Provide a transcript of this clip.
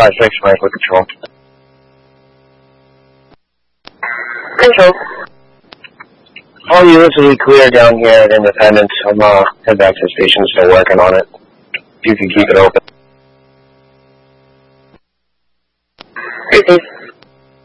5-6, Mike with control. Control. All units will be clear down here at Independence. I'm head back to the station, still working on it. If you can keep it open.